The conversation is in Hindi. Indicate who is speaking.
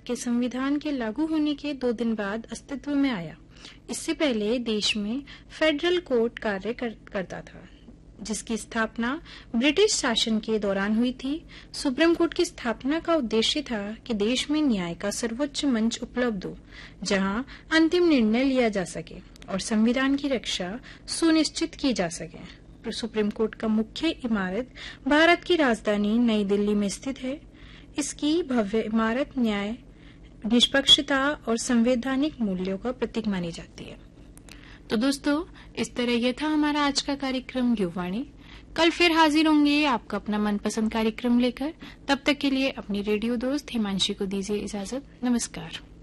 Speaker 1: के संविधान के लागू होने के 2 दिन बाद अस्तित्व में आया। इससे पहले देश में फेडरल कोर्ट कार्य करता था, जिसकी स्थापना ब्रिटिश शासन के दौरान हुई थी। सुप्रीम कोर्ट की स्थापना का उद्देश्य था कि देश में न्याय का सर्वोच्च मंच उपलब्ध हो, जहां अंतिम निर्णय लिया जा सके और संविधान की रक्षा सुनिश्चित की जा सके। सुप्रीम कोर्ट का मुख्य इमारत भारत की राजधानी नई दिल्ली में स्थित है। इसकी भव्य इमारत न्याय, निष्पक्षता और संवैधानिक मूल्यों का प्रतीक मानी जाती है। तो दोस्तों, इस तरह यह था हमारा आज का कार्यक्रम युवाणी। कल फिर हाजिर होंगे आपका अपना मनपसंद कार्यक्रम लेकर। तब तक के लिए अपनी रेडियो दोस्त हिमांशी को दीजिए इजाजत। नमस्कार।